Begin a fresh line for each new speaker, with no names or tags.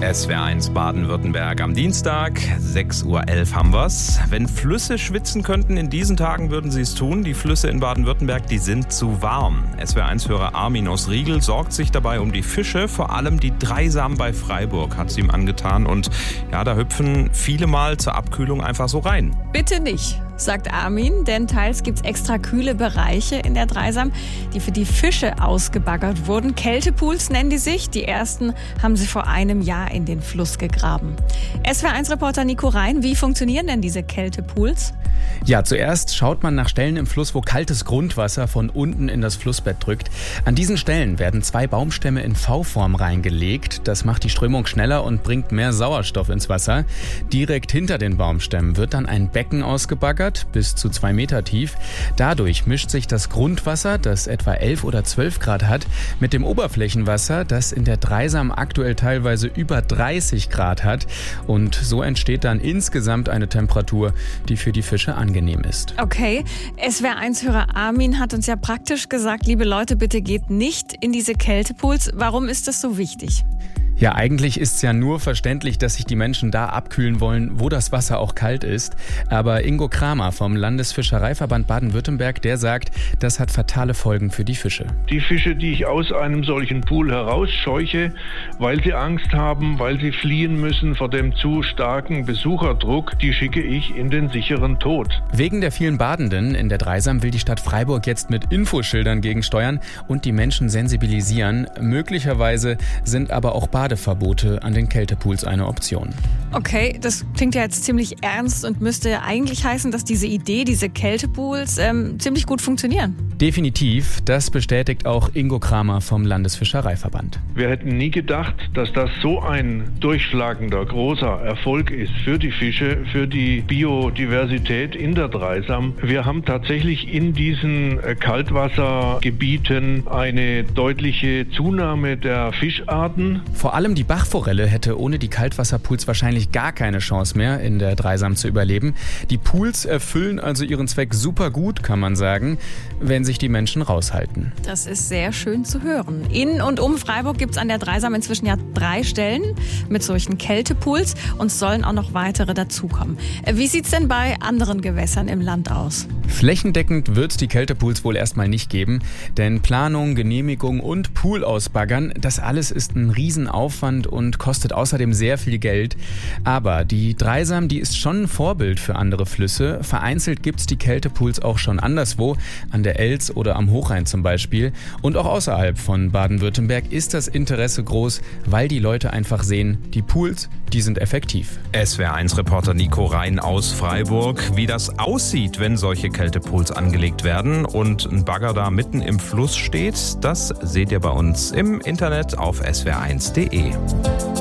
SWR1 Baden-Württemberg am Dienstag, 6.11 Uhr haben wir's. Wenn Flüsse schwitzen könnten in diesen Tagen, würden sie es tun. Die Flüsse in Baden-Württemberg, die sind zu warm. SWR1-Hörer Armin aus Riegel sorgt sich dabei um die Fische. Vor allem die Dreisam bei Freiburg hat sie ihm angetan. Und ja, da hüpfen viele mal zur Abkühlung einfach so rein.
Bitte nicht, sagt Armin, denn teils gibt's extra kühle Bereiche in der Dreisam, die für die Fische ausgebaggert wurden. Kältepools nennen die sich. Die ersten haben sie vor einem Jahr in den Fluss gegraben. SWR1-Reporter Nico Rhein, wie funktionieren denn diese Kältepools?
Ja, zuerst schaut man nach Stellen im Fluss, wo kaltes Grundwasser von unten in das Flussbett drückt. An diesen Stellen werden 2 Baumstämme in V-Form reingelegt. Das macht die Strömung schneller und bringt mehr Sauerstoff ins Wasser. Direkt hinter den Baumstämmen wird dann ein Becken ausgebaggert, bis zu 2 Meter tief. Dadurch mischt sich das Grundwasser, das etwa 11 oder 12 Grad hat, mit dem Oberflächenwasser, das in der Dreisam aktuell teilweise über 30 Grad hat. Und so entsteht dann insgesamt eine Temperatur, die für die Fische angenehm ist.
Okay, SWR1-Hörer Armin hat uns ja praktisch gesagt, liebe Leute, bitte geht nicht in diese Kältepools. Warum ist das so wichtig?
Ja, eigentlich ist es ja nur verständlich, dass sich die Menschen da abkühlen wollen, wo das Wasser auch kalt ist. Aber Ingo Kramer vom Landesfischereiverband Baden-Württemberg, der sagt, das hat fatale Folgen für die Fische.
Die Fische, die ich aus einem solchen Pool herausscheuche, weil sie Angst haben, weil sie fliehen müssen vor dem zu starken Besucherdruck, die schicke ich in den sicheren Tod.
Wegen der vielen Badenden in der Dreisam will die Stadt Freiburg jetzt mit Infoschildern gegensteuern und die Menschen sensibilisieren. Möglicherweise sind aber auch Badeverbote an den Kältepools eine Option.
Okay, das klingt ja jetzt ziemlich ernst und müsste ja eigentlich heißen, dass diese Idee, diese Kältepools, ziemlich gut funktionieren.
Definitiv, das bestätigt auch Ingo Kramer vom Landesfischereiverband.
Wir hätten nie gedacht, dass das so ein durchschlagender, großer Erfolg ist für die Fische, für die Biodiversität in der Dreisam. Wir haben tatsächlich in diesen Kaltwassergebieten eine deutliche Zunahme der Fischarten.
Vor allem die Bachforelle hätte ohne die Kaltwasserpools wahrscheinlich gar keine Chance mehr, in der Dreisam zu überleben. Die Pools erfüllen also ihren Zweck super gut, kann man sagen, wenn sich die Menschen raushalten.
Das ist sehr schön zu hören. In und um Freiburg gibt es an der Dreisam inzwischen ja 3 Stellen mit solchen Kältepools und es sollen auch noch weitere dazukommen. Wie sieht es denn bei anderen Gewässern im Land aus?
Flächendeckend wird es die Kältepools wohl erstmal nicht geben, denn Planung, Genehmigung und Pool ausbaggern, das alles ist ein Riesenaufwand und kostet außerdem sehr viel Geld. Aber die Dreisam, die ist schon ein Vorbild für andere Flüsse. Vereinzelt gibt es die Kältepools auch schon anderswo, an der Elz oder am Hochrhein zum Beispiel. Und auch außerhalb von Baden-Württemberg ist das Interesse groß, weil die Leute einfach sehen, die Pools, die sind effektiv.
SWR1-Reporter Nico Rhein aus Freiburg. Wie das aussieht, wenn solche Kältepools angelegt werden und ein Bagger da mitten im Fluss steht, das seht ihr bei uns im Internet auf swr1.de.